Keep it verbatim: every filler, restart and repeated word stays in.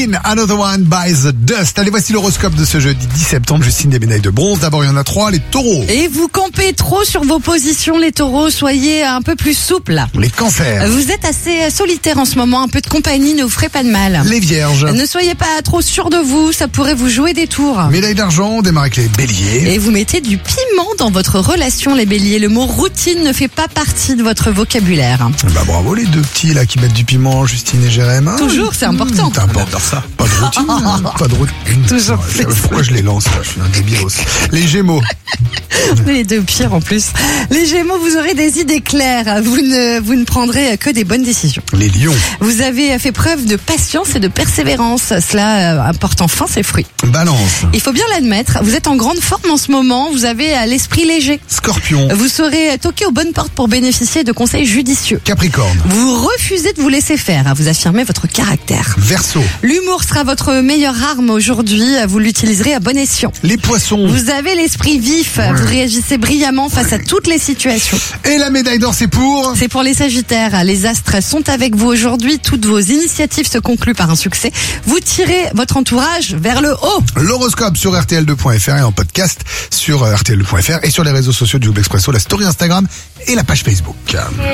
Queen, Another One by the Dust. Allez, voici l'horoscope de ce jeudi dix septembre. Justine, des médailles de bronze. D'abord, il y en a trois, les taureaux. Et vous campez trop sur vos positions, les taureaux. Soyez un peu plus souples. Les cancers. Vous êtes assez solitaire en ce moment. Un peu de compagnie ne vous ferait pas de mal. Les vierges. Ne soyez pas trop sûr de vous. Ça pourrait vous jouer des tours. Médaille d'argent, on démarre avec les béliers. Et vous mettez du piment dans votre relation, les béliers. Le mot routine ne fait pas partie de votre vocabulaire. Bah bravo les deux petits là qui mettent du piment, Justine et Jérémy. Toujours, c'est important. C'est important ça. Pas de routine, hein. Pas de routine. Toujours. Je sais pas pourquoi je les lance là, je suis un débilos. Les gémeaux. Les deux pires en plus. Les gémeaux, vous aurez des idées claires. Vous ne, vous ne prendrez que des bonnes décisions. Les lions. Vous avez fait preuve de patience et de persévérance. Cela apporte enfin ses fruits. Balance. Il faut bien l'admettre, vous êtes en grande forme en ce moment. Vous avez l'esprit léger. Scorpion. Vous saurez toquer aux bonnes portes pour bénéficier de conseils judicieux. Capricorne. Vous refusez de vous laisser faire. Vous affirmez votre caractère. Verseau. L'humour sera votre meilleure arme aujourd'hui. Vous l'utiliserez à bon escient. Les poissons. Vous avez l'esprit vif. Ouais. Vous réagissez brillamment face à toutes les situations. Et la médaille d'or, c'est pour... C'est pour les Sagittaires. Les astres sont avec vous aujourd'hui. Toutes vos initiatives se concluent par un succès. Vous tirez votre entourage vers le haut. L'horoscope sur R T L deux point F R et en podcast sur R T L deux point F R et sur les réseaux sociaux du Double Expresso, la story Instagram et la page Facebook.